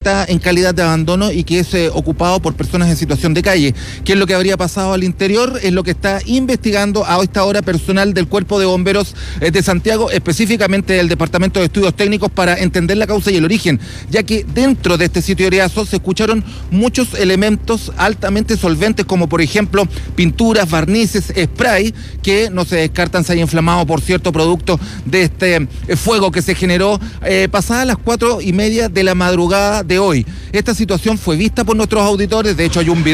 está en calidad de abandono y que es ocupado por personas en situación de calle. ¿Qué es lo que habría pasado al interior? Es lo que está investigando a esta hora personal del Cuerpo de Bomberos de Santiago, específicamente del Departamento de Estudios Técnicos, para entender la causa y el origen, ya que dentro de este sitio de Eriazo se escucharon muchos elementos altamente solventes, como por ejemplo pinturas, barnices, spray, que no se descartan se haya inflamado por cierto producto de este fuego que se generó pasadas las 4:30 de la madrugada de hoy. Esta situación fue vista por nuestros auditores, de hecho hay un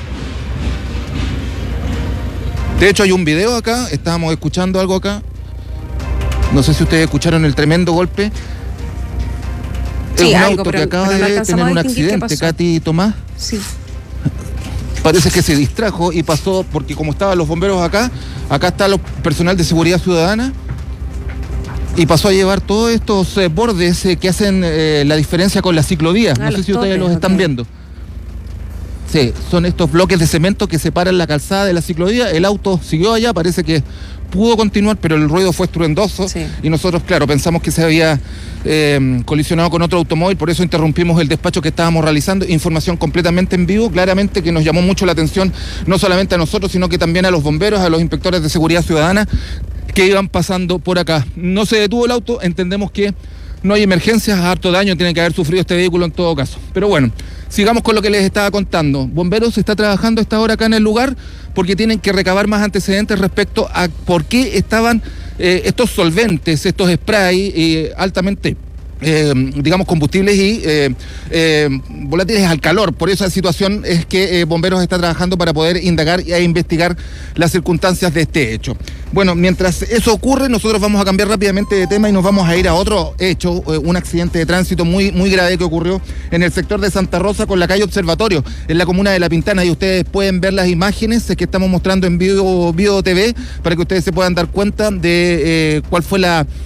video acá, estábamos escuchando algo acá. No sé si ustedes escucharon el tremendo golpe. Sí, es un algo, auto que acaba no de tener un accidente, Katy Tomás. Sí. Parece que se distrajo y pasó, porque como estaban los bomberos acá está el personal de seguridad ciudadana, y pasó a llevar todos estos bordes que hacen la diferencia con la ciclovía. No sé si ustedes los están viendo. Sí, son estos bloques de cemento que separan la calzada de la ciclovía. El auto siguió allá, parece que pudo continuar, pero el ruido fue estruendoso. Sí. Y nosotros, claro, pensamos que se había colisionado con otro automóvil, por eso interrumpimos el despacho que estábamos realizando. Información completamente en vivo, claramente que nos llamó mucho la atención, no solamente a nosotros, sino que también a los bomberos, a los inspectores de seguridad ciudadana que iban pasando por acá. No se detuvo el auto, entendemos que no hay emergencias, harto daño tiene que haber sufrido este vehículo en todo caso. Pero bueno, sigamos con lo que les estaba contando. Bomberos está trabajando a esta hora acá en el lugar porque tienen que recabar más antecedentes respecto a por qué estaban estos solventes, estos spray altamente digamos combustibles y volátiles al calor. Por esa situación es que Bomberos está trabajando para poder indagar e investigar las circunstancias de este hecho. Bueno, mientras eso ocurre, nosotros vamos a cambiar rápidamente de tema y nos vamos a ir a otro hecho, un accidente de tránsito muy grave que ocurrió en el sector de Santa Rosa con la calle Observatorio, en la comuna de La Pintana, y ustedes pueden ver las imágenes que estamos mostrando en Bio TV para que ustedes se puedan dar cuenta de cuál fue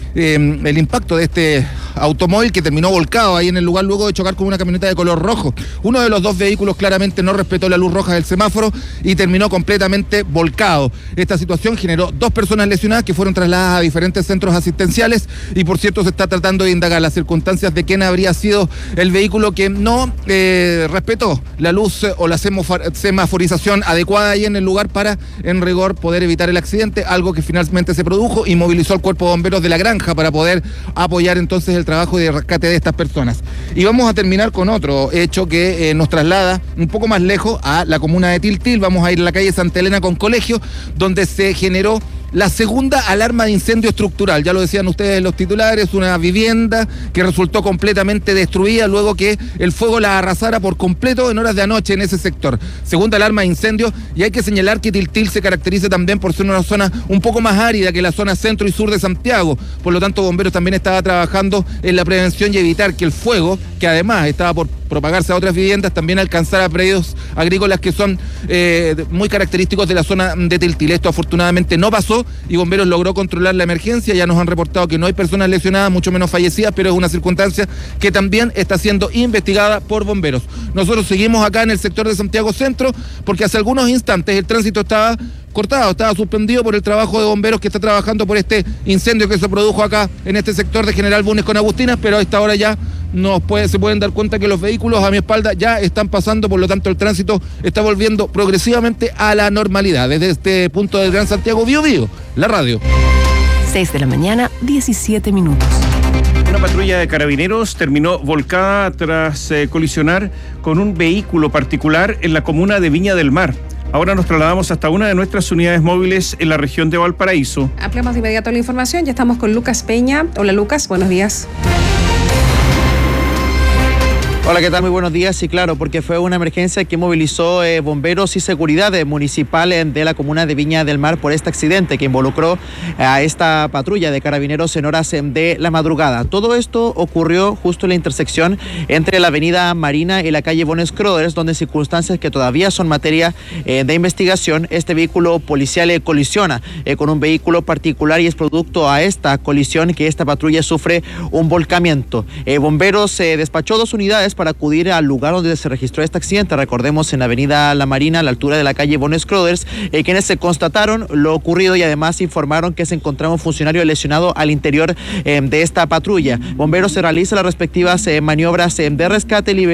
el impacto de este automóvil que terminó volcado ahí en el lugar luego de chocar con una camioneta de color rojo. Uno de los dos vehículos claramente no respetó la luz roja del semáforo y terminó completamente volcado. Esta situación generó 2 personas lesionadas que fueron trasladadas a diferentes centros asistenciales y por cierto se está tratando de indagar las circunstancias de quién habría sido el vehículo que no respetó la luz o la semaforización adecuada ahí en el lugar para, en rigor, poder evitar el accidente, algo que finalmente se produjo y movilizó al Cuerpo de Bomberos de La Granja para poder apoyar entonces el trabajo de rescate de estas personas. Y vamos a terminar con otro hecho que nos traslada un poco más lejos a la comuna de Tiltil. Vamos a ir a la calle Santa Elena con Colegio, donde se generó la segunda alarma de incendio estructural. Ya lo decían ustedes los titulares, una vivienda que resultó completamente destruida luego que el fuego la arrasara por completo en horas de anoche en ese sector. Segunda alarma de incendio, y hay que señalar que Tiltil se caracteriza también por ser una zona un poco más árida que la zona centro y sur de Santiago. Por lo tanto, Bomberos también estaba trabajando en la prevención y evitar que el fuego, que además estaba por propagarse a otras viviendas, también alcanzara predios agrícolas que son muy característicos de la zona de Tiltil. Esto afortunadamente no pasó y Bomberos logró controlar la emergencia. Ya nos han reportado que no hay personas lesionadas, mucho menos fallecidas, pero es una circunstancia que también está siendo investigada por Bomberos. Nosotros seguimos acá en el sector de Santiago Centro porque hace algunos instantes el tránsito estaba cortado, estaba suspendido por el trabajo de Bomberos que está trabajando por este incendio que se produjo acá en este sector de General Bulnes con Agustinas, pero a esta hora ya se pueden dar cuenta que los vehículos a mi espalda ya están pasando, por lo tanto el tránsito está volviendo progresivamente a la normalidad. Desde este punto del Gran Santiago, Bio, la radio. 6 de la mañana, 17 minutos. Una patrulla de carabineros terminó volcada tras colisionar con un vehículo particular en la comuna de Viña del Mar. Ahora nos trasladamos hasta una de nuestras unidades móviles en la región de Valparaíso. Ampliamos de inmediato la información. Ya estamos con Lucas Peña. Hola Lucas, buenos días. Hola, ¿qué tal? Muy buenos días. Sí, claro, porque fue una emergencia que movilizó bomberos y seguridad municipal de la comuna de Viña del Mar por este accidente que involucró a esta patrulla de carabineros en horas de la madrugada. Todo esto ocurrió justo en la intersección entre la avenida Marina y la calle Bones Crothers, donde circunstancias que todavía son materia de investigación. Este vehículo policial colisiona con un vehículo particular y es producto a esta colisión que esta patrulla sufre un volcamiento. Bomberos despachó 2 unidades para acudir al lugar donde se registró este accidente. Recordemos, en la avenida La Marina, a la altura de la calle Bones Crothers, quienes se constataron lo ocurrido y además informaron que se encontraba un funcionario lesionado al interior de esta patrulla. Bomberos se realizan las respectivas maniobras de rescate,